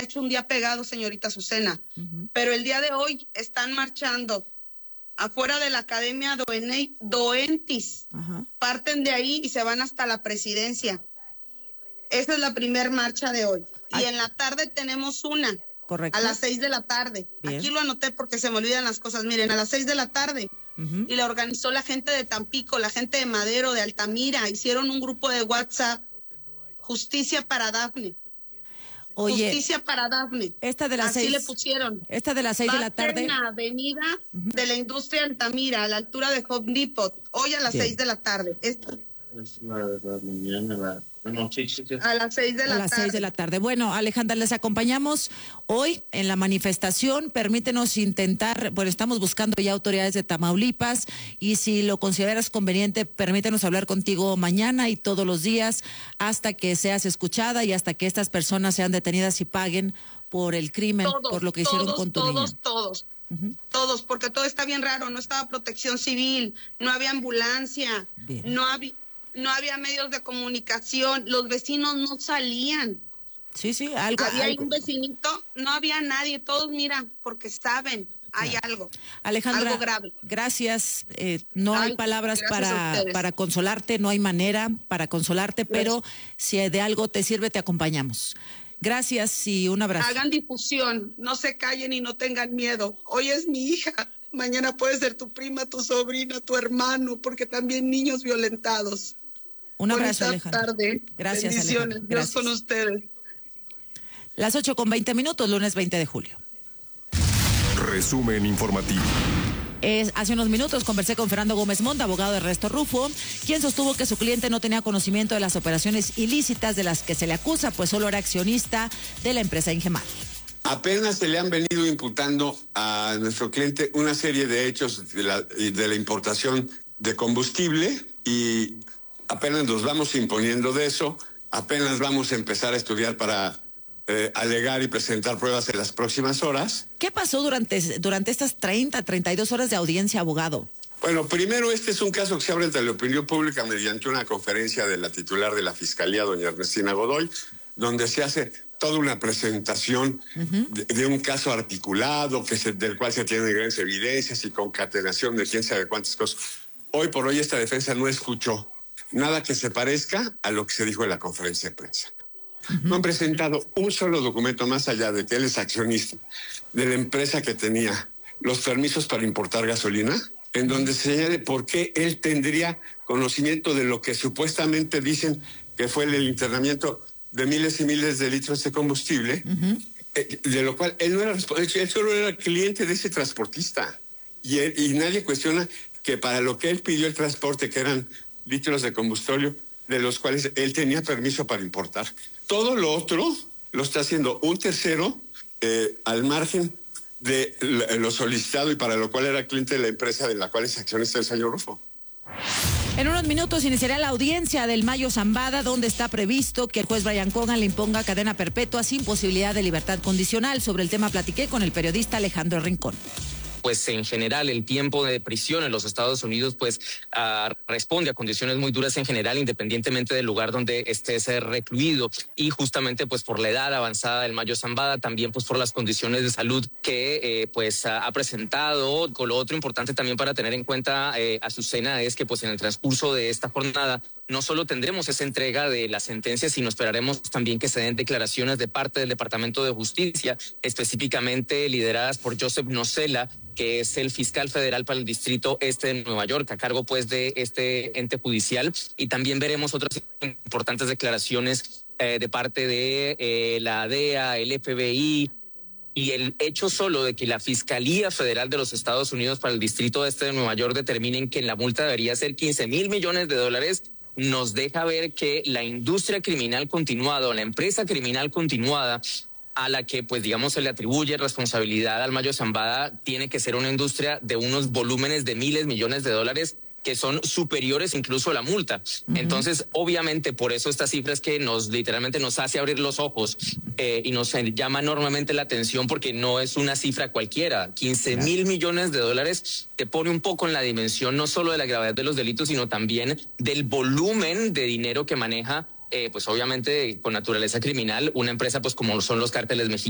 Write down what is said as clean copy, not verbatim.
hecho un día pegado, señorita Azucena. Pero el día de hoy están marchando afuera de la Academia Doentis. Parten de ahí y se van hasta la presidencia. Esa es la primer marcha de hoy. Y en la tarde tenemos una. Correcto. A las 6 de la tarde. Bien. Aquí lo anoté porque se me olvidan las cosas. Miren, a las 6 de la tarde. Y la organizó la gente de Tampico, la gente de Madero, de Altamira. Hicieron un grupo de WhatsApp. Justicia para Dafne. Oye, Justicia para Dafne. Esta de las Así 6. le pusieron. Esta de las 6 de la tarde. En la avenida de la industria Altamira, a la altura de Home Depot. Hoy a las 6 de la tarde. A las 6 de la tarde. A las 6 de la tarde. Bueno, Alejandra, les acompañamos hoy en la manifestación. Permítenos intentar, bueno, estamos buscando ya autoridades de Tamaulipas y si lo consideras conveniente, permítenos hablar contigo mañana y todos los días hasta que seas escuchada y hasta que estas personas sean detenidas y paguen por el crimen, por lo que hicieron con tu niña. Todos, porque todo está bien raro. No estaba protección civil, no había ambulancia, no había medios de comunicación, los vecinos no salían. Sí, Había un vecinito, no había nadie, todos miran, porque saben, hay algo. Alejandra, algo grave. Gracias. No hay palabras para consolarte, no hay manera para consolarte, pero si de algo te sirve, te acompañamos. Gracias y un abrazo. Hagan difusión, no se callen y no tengan miedo. Hoy es mi hija, mañana puede ser tu prima, tu sobrina, tu hermano, porque también niños violentados. Un abrazo, Alejandra. Tarde. Gracias, bendiciones. Alejandra. Dios con ustedes. Las 8:20, lunes 20 de julio. Resumen informativo. Hace unos minutos conversé con Fernando Gómez Montt, abogado de Ernesto Rufo, quien sostuvo que su cliente no tenía conocimiento de las operaciones ilícitas de las que se le acusa, pues solo era accionista de la empresa Ingemar. Apenas se le han venido imputando a nuestro cliente una serie de hechos de la importación de combustible y apenas nos vamos imponiendo de eso, apenas vamos a empezar a estudiar para alegar y presentar pruebas en las próximas horas. ¿Qué pasó durante estas 32 horas de audiencia, abogado? Bueno, primero este es un caso que se abre ante la opinión pública mediante una conferencia de la titular de la Fiscalía, doña Ernestina Godoy, donde se hace toda una presentación de un caso articulado del cual se tienen grandes evidencias y concatenación de quién sabe cuántas cosas. Hoy por hoy esta defensa no escuchó nada que se parezca a lo que se dijo en la conferencia de prensa. No han presentado un solo documento más allá de que él es accionista de la empresa que tenía los permisos para importar gasolina, en donde se señale por qué él tendría conocimiento de lo que supuestamente dicen que fue el internamiento de miles y miles de litros de combustible, de lo cual él no era responsable, él solo era cliente de ese transportista. Y nadie cuestiona que para lo que él pidió el transporte, que eran litros de combustible, de los cuales él tenía permiso para importar. Todo lo otro lo está haciendo un tercero al margen de lo solicitado y para lo cual era cliente de la empresa de la cual es accionista el señor Rufo. En unos minutos iniciará la audiencia del Mayo Zambada, donde está previsto que el juez Brian Cogan le imponga cadena perpetua sin posibilidad de libertad condicional. Sobre el tema platiqué con el periodista Alejandro Rincón. Pues en general el tiempo de prisión en los Estados Unidos pues responde a condiciones muy duras en general, independientemente del lugar donde estés recluido, y justamente pues por la edad avanzada del Mayo Zambada, también pues por las condiciones de salud que pues ha presentado. Con lo otro importante también para tener en cuenta, Azucena, es que pues en el transcurso de esta jornada no solo tendremos esa entrega de la sentencia, sino esperaremos también que se den declaraciones de parte del Departamento de Justicia, específicamente lideradas por Joseph Nocella, que es el fiscal federal para el Distrito Este de Nueva York, a cargo pues de este ente judicial. Y también veremos otras importantes declaraciones de parte de la DEA, el FBI, y el hecho solo de que la Fiscalía Federal de los Estados Unidos para el Distrito Este de Nueva York determinen que la multa debería ser $15,000 millones, nos deja ver que la industria criminal continuada o la empresa criminal continuada a la que pues digamos se le atribuye responsabilidad al Mayo Zambada tiene que ser una industria de unos volúmenes de miles, millones de dólares que son superiores incluso a la multa. Entonces, obviamente, por eso estas cifras que literalmente nos hace abrir los ojos y nos llama enormemente la atención, porque no es una cifra cualquiera. $15,000 millones te pone un poco en la dimensión no solo de la gravedad de los delitos, sino también del volumen de dinero que maneja, pues obviamente con naturaleza criminal, una empresa pues como son los cárteles mexicanos.